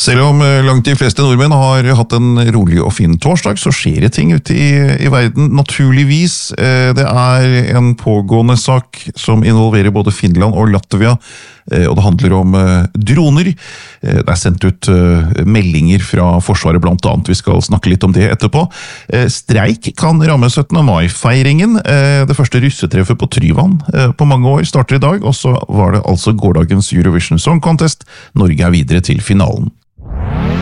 Selv om langt de fleste nordmenn har hatt en rolig og fin torsdag, så skjer det ting ute i verden, naturligvis. Det er en pågående sak som involverer både Finland og Latvia, og det handler om droner. Det er sendt ut meldinger fra Forsvaret blant annet, vi skal snakke litt om det etterpå. Streik kan ramme 17. mai-feiringen. Det første russetreffet på Tryvann på mange år starter i dag, og så var det altså gårdagens Eurovision Song Contest. Norge er videre til finalen.